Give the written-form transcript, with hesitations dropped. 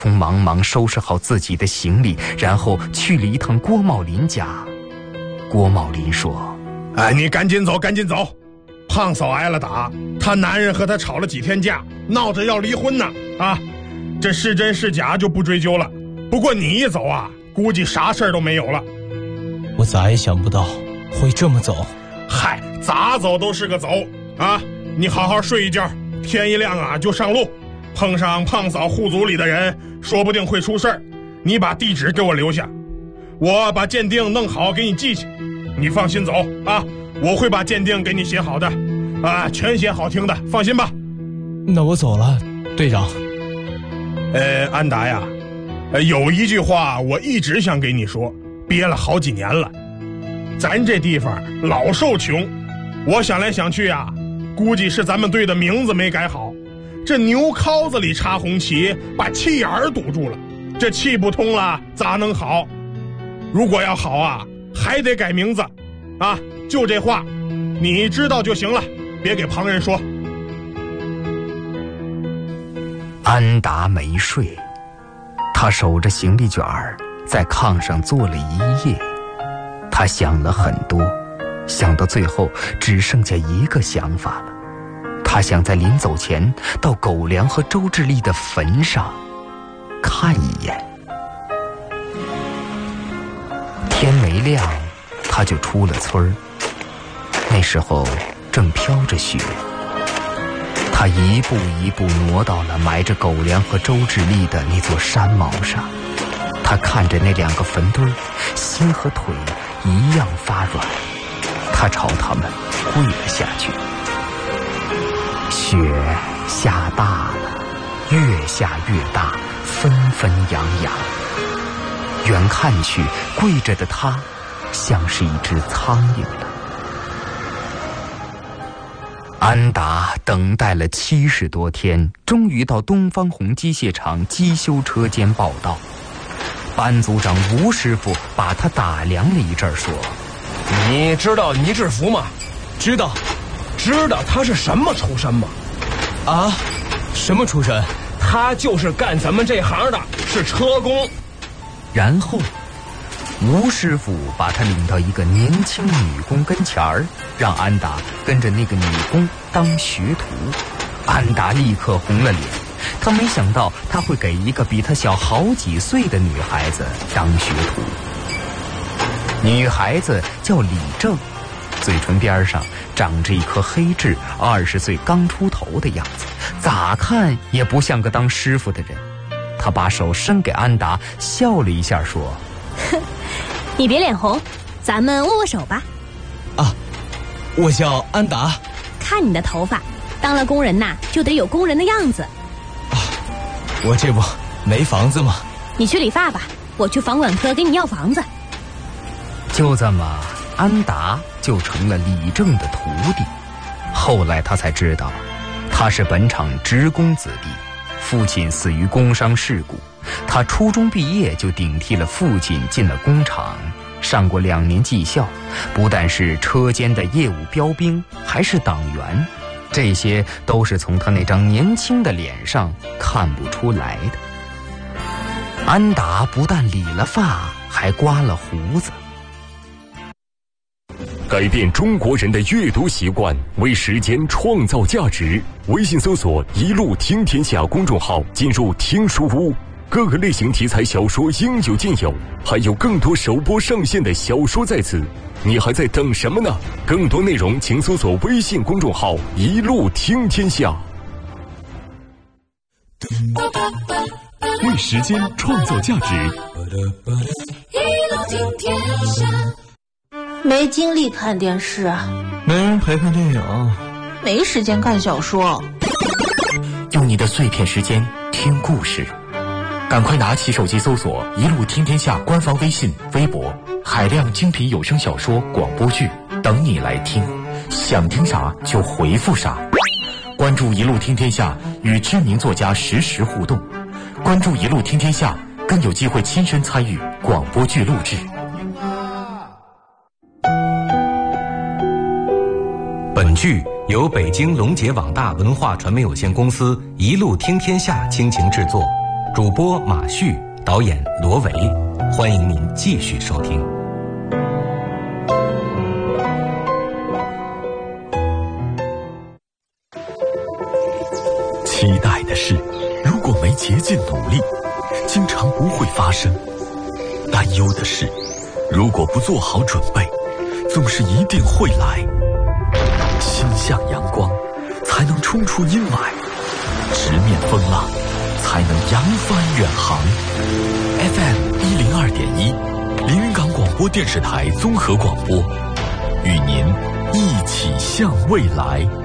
匆忙忙收拾好自己的行李，然后去了一趟郭茂林家。郭茂林说：“ 你赶紧走，赶紧走！胖嫂挨了打，她男人和她吵了几天架，闹着要离婚呢。这是真是假就不追究了。不过你一走估计啥事儿都没有了。” 我咋也想不到会这么走。 嗨，咋走都是个走你好好睡一觉，天一亮就上路。碰上胖嫂户族里的人，说不定会出事儿。你把地址给我留下，我把鉴定弄好给你寄去。你放心走我会把鉴定给你写好的全写好听的，放心吧。 那我走了，队长。 安达呀，有一句话我一直想给你说，憋了好几年了。咱这地方老受穷，我想来想去估计是咱们队的名字没改好。这牛尻子里插红旗，把气眼儿堵住了，这气不通了咋能好？如果要好还得改名字就这话，你知道就行了，别给旁人说。 安达没睡，他守着行李卷儿在炕上坐了一夜。他想了很多，想到最后只剩下一个想法了。他想在临走前到狗粮和周志立的坟上看一眼。天没亮他就出了村儿，那时候正飘着雪。他一步一步挪到了埋着狗粮和周志立的那座山毛上。他看着那2个坟堆，心和腿一样发软。他朝他们跪了下去。雪下大了，越下越大，纷纷扬扬。远看去，跪着的他像是一只苍蝇了。安达等待了70多天，终于到东方红机械厂机修车间报到。班组长吴师傅把他打量了一阵，说：“ 你知道倪志福吗？”“ 知道。”“ 知道他是什么出身吗？”“ 什么出身？”“ 他就是干咱们这行的，是车工。” 然后吴师傅把他领到一个年轻女工跟前儿，让安达跟着那个女工当学徒。安达立刻红了脸，他没想到他会给一个比他小好几岁的女孩子当学徒。女孩子叫李正，嘴唇边上长着一颗黑痣，20岁刚出头的样子，咋看也不像个当师傅的人。他把手伸给安达，笑了一下说：“ 你别脸红，咱们握握手吧。”“ 我叫安达。”“ 看你的头发，当了工人就得有工人的样子。”“ 我这不没房子吗？”“ 你去理发吧，我去房管科给你要房子。” 就这么，安达就成了李正的徒弟。后来他才知道，他是本厂职工子弟，父亲死于工伤事故。他初中毕业就顶替了父亲进了工厂，上过2年技校，不但是车间的业务标兵，还是党员。这些都是从他那张年轻的脸上看不出来的。安达不但理了发，还刮了胡子。 改变中国人的阅读习惯，为时间创造价值。微信搜索“一路听天下”公众号，进入听书屋，各个类型题材小说应有尽有，还有更多首播上线的小说在此。你还在等什么呢？更多内容请搜索微信公众号“一路听天下”。为时间创造价值。 一路听天下。 没精力看电视， 没人陪看电影， 没时间看小说。 用你的碎片时间听故事，赶快拿起手机搜索“一路听天下”官方微信、微博，海量精品有声小说、广播剧等你来听，想听啥就回复啥。关注“一路听天下”，与知名作家实时互动。关注“一路听天下”，更有机会亲身参与广播剧录制。 本剧由北京龙杰网大文化传媒有限公司一路听天下倾情制作， 主播马旭，导演罗维，欢迎您继续收听。 期待的事，如果没竭尽努力，经常不会发生；担忧的事，如果不做好准备，总是一定会来。心向阳光，才能冲出阴霾；直面风浪，才能扬帆远航。FM 102.1，连云港广播电视台综合广播，与您一起向未来。